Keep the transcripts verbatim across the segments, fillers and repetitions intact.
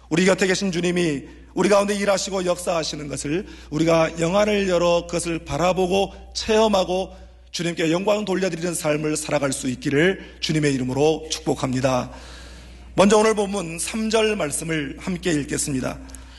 우리 곁에 계신 주님이 우리 가운데 일하시고 역사하시는 것을 우리가 영안을 열어 그것을 바라보고 체험하고 주님께 영광 돌려드리는 삶을 살아갈 수 있기를 주님의 이름으로 축복합니다. 먼저 오늘 본문 삼 절 말씀을 함께 읽겠습니다.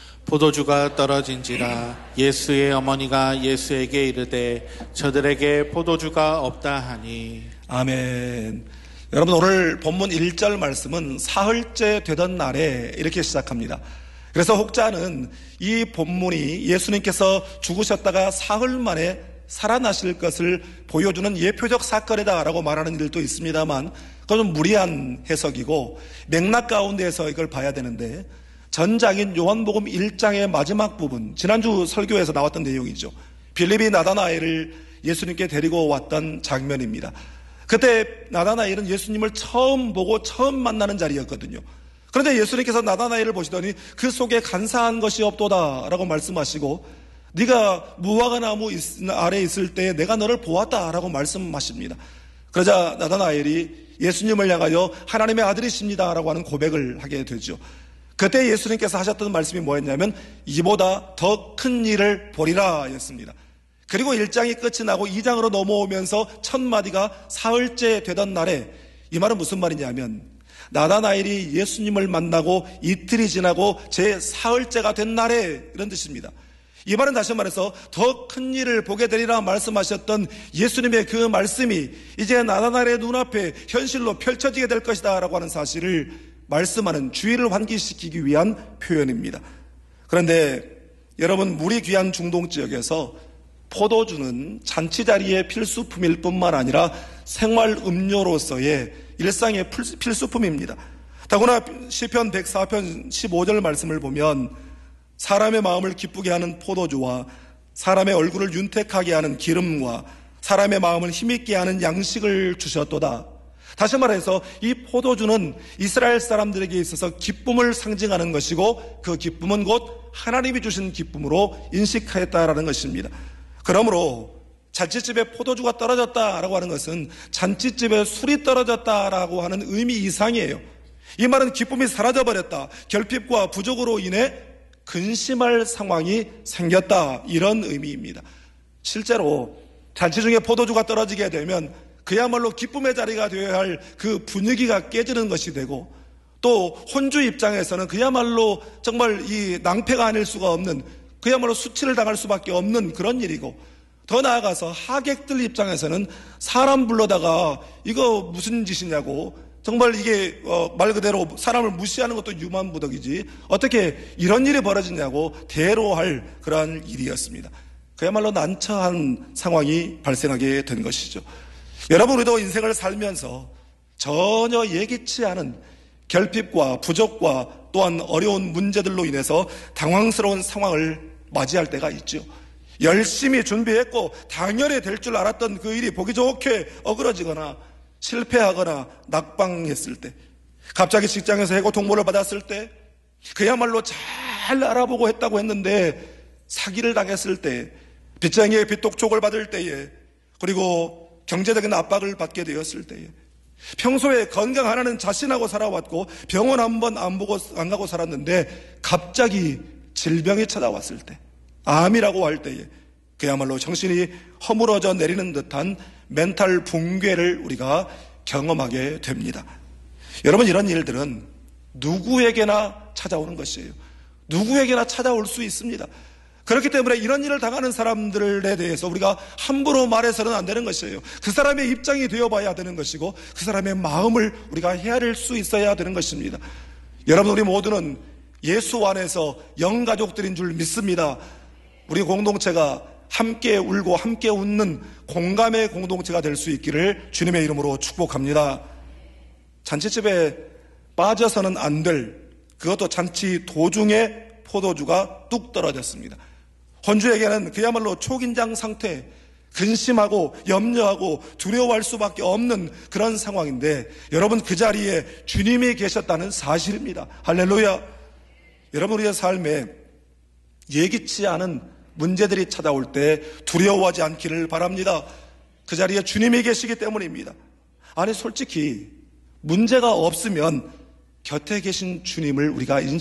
포도주가 떨어진지라 예수의 어머니가 예수에게 이르되 저들에게 포도주가 없다 하니. 아멘. 여러분, 오늘 본문 일 절 말씀은 사흘째 되던 날에 이렇게 시작합니다. 그래서 혹자는 이 본문이 예수님께서 죽으셨다가 사흘 만에 살아나실 것을 보여주는 예표적 사건이다라고 말하는 일도 있습니다만, 그건 좀 무리한 해석이고 맥락 가운데에서 이걸 봐야 되는데, 전장인 요한복음 일 장의 마지막 부분, 지난주 설교에서 나왔던 내용이죠. 빌립이 나다나엘을 예수님께 데리고 왔던 장면입니다. 그때 나다나엘은 예수님을 처음 보고 처음 만나는 자리였거든요. 그런데 예수님께서 나다나엘을 보시더니 그 속에 간사한 것이 없도다 라고 말씀하시고, 네가 무화과 나무 아래에 있을 때 내가 너를 보았다 라고 말씀하십니다. 그러자 나다나엘이 예수님을 향하여 하나님의 아들이십니다 라고 하는 고백을 하게 되죠. 그때 예수님께서 하셨던 말씀이 뭐였냐면 이보다 더 큰 일을 보리라 였습니다. 그리고 일 장이 끝이 나고 이 장으로 넘어오면서 첫 마디가 사흘째 되던 날에, 이 말은 무슨 말이냐면 나다나엘이 예수님을 만나고 이틀이 지나고 제 사흘째가 된 날에, 이런 뜻입니다. 이 말은 다시 말해서 더 큰 일을 보게 되리라 말씀하셨던 예수님의 그 말씀이 이제 나다나엘의 눈앞에 현실로 펼쳐지게 될 것이다 라고 하는 사실을 말씀하는, 주의를 환기시키기 위한 표현입니다. 그런데 여러분, 우리 귀한 중동 지역에서 포도주는 잔치 자리의 필수품일 뿐만 아니라 생활 음료로서의 일상의 필수품입니다. 더구나 시편 백사 편 십오 절 말씀을 보면 사람의 마음을 기쁘게 하는 포도주와 사람의 얼굴을 윤택하게 하는 기름과 사람의 마음을 힘있게 하는 양식을 주셨도다. 다시 말해서 이 포도주는 이스라엘 사람들에게 있어서 기쁨을 상징하는 것이고, 그 기쁨은 곧 하나님이 주신 기쁨으로 인식하였다라는 것입니다. 그러므로 잔치집에 포도주가 떨어졌다라고 하는 것은 잔치집에 술이 떨어졌다라고 하는 의미 이상이에요. 이 말은 기쁨이 사라져버렸다, 결핍과 부족으로 인해 근심할 상황이 생겼다, 이런 의미입니다. 실제로 잔치 중에 포도주가 떨어지게 되면 그야말로 기쁨의 자리가 되어야 할 그 분위기가 깨지는 것이 되고, 또 혼주 입장에서는 그야말로 정말 이 낭패가 아닐 수가 없는, 그야말로 수치를 당할 수밖에 없는 그런 일이고, 더 나아가서 하객들 입장에서는 사람 불러다가 이거 무슨 짓이냐고, 정말 이게 어, 말 그대로 사람을 무시하는 것도 유만무덕이지 어떻게 이런 일이 벌어지냐고 대로할 그러한 일이었습니다. 그야말로 난처한 상황이 발생하게 된 것이죠. 여러분, 우리도 인생을 살면서 전혀 예기치 않은 결핍과 부족과 또한 어려운 문제들로 인해서 당황스러운 상황을 맞이할 때가 있죠. 열심히 준비했고 당연히 될 줄 알았던 그 일이 보기 좋게 어그러지거나 실패하거나 낙방했을 때, 갑자기 직장에서 해고 통보를 받았을 때, 그야말로 잘 알아보고 했다고 했는데 사기를 당했을 때, 빚쟁이의 빚독촉을 받을 때에, 그리고 경제적인 압박을 받게 되었을 때에, 평소에 건강하라는 자신하고 살아왔고 병원 한 번 안 보고 안 가고 살았는데 갑자기 질병이 찾아왔을 때, 암이라고 할 때에 그야말로 정신이 허물어져 내리는 듯한 멘탈 붕괴를 우리가 경험하게 됩니다. 여러분, 이런 일들은 누구에게나 찾아오는 것이에요. 누구에게나 찾아올 수 있습니다. 그렇기 때문에 이런 일을 당하는 사람들에 대해서 우리가 함부로 말해서는 안 되는 것이에요. 그 사람의 입장이 되어봐야 되는 것이고, 그 사람의 마음을 우리가 헤아릴 수 있어야 되는 것입니다. 여러분, 우리 모두는 예수 안에서 영가족들인 줄 믿습니다. 우리 공동체가 함께 울고 함께 웃는 공감의 공동체가 될 수 있기를 주님의 이름으로 축복합니다. 잔치집에 빠져서는 안 될, 그것도 잔치 도중에 포도주가 뚝 떨어졌습니다. 혼주에게는 그야말로 초긴장 상태, 근심하고 염려하고 두려워할 수밖에 없는 그런 상황인데, 여러분, 그 자리에 주님이 계셨다는 사실입니다. 할렐루야. 여러분, 우리의 삶에 예기치 않은 문제들이 찾아올 때 두려워하지 않기를 바랍니다. 그 자리에 주님이 계시기 때문입니다. 아니, 솔직히 문제가 없으면 곁에 계신 주님을 우리가